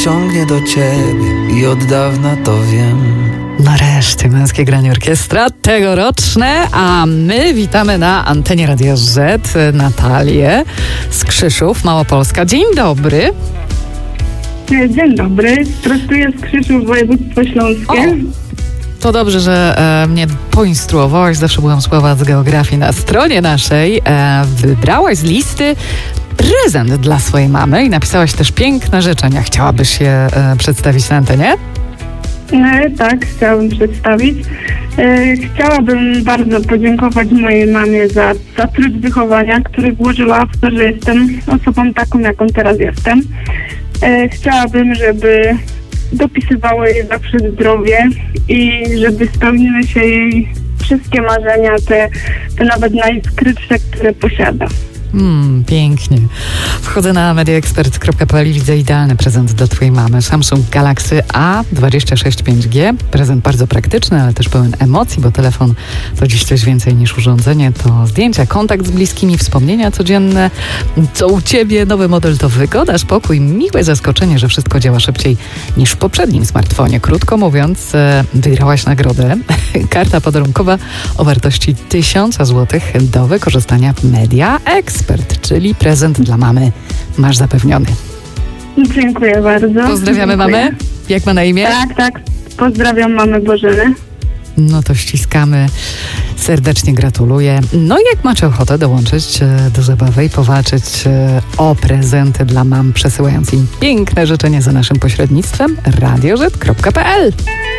ciągnie do ciebie i od dawna to wiem. Nareszcie Męskie Granie Orkiestra tegoroczne, a my witamy na antenie Radia Z Natalię z Krzyszów, Małopolska. Dzień dobry. Dzień dobry, prostuję z Krzyszów, województwo śląskie. To dobrze, że mnie poinstruowałaś, zawsze byłam słaba z geografii na stronie naszej. Wybrałaś z listy prezent dla swojej mamy i napisałaś też piękne życzenia. Chciałabyś je przedstawić na antenie? Tak, chciałabym przedstawić. Chciałabym bardzo podziękować mojej mamie za trud wychowania, który włożyła w to, że jestem osobą taką, jaką teraz jestem. Chciałabym, żeby dopisywało jej zawsze zdrowie i żeby spełniły się jej wszystkie marzenia, te nawet najskrytsze, które posiada. Pięknie. Wchodzę na mediaexpert.pl i widzę idealny prezent dla twojej mamy. Samsung Galaxy A26 5G. Prezent bardzo praktyczny, ale też pełen emocji, bo telefon to dziś coś więcej niż urządzenie. To zdjęcia, kontakt z bliskimi, wspomnienia codzienne. Co u ciebie? Nowy model to wygoda, spokój, miłe zaskoczenie, że wszystko działa szybciej niż w poprzednim smartfonie. Krótko mówiąc, wygrałaś nagrodę. Karta podarunkowa o wartości 1000 zł do wykorzystania w Media Expert, czyli prezent dla mamy masz zapewniony. Dziękuję bardzo. Pozdrawiamy mamę. Jak ma na imię? Tak. Pozdrawiam mamę Bożenę. No to ściskamy. Serdecznie gratuluję. No i jak macie ochotę dołączyć do zabawy i powalczyć o prezenty dla mam, przesyłając im piękne życzenia za naszym pośrednictwem, radioz.pl.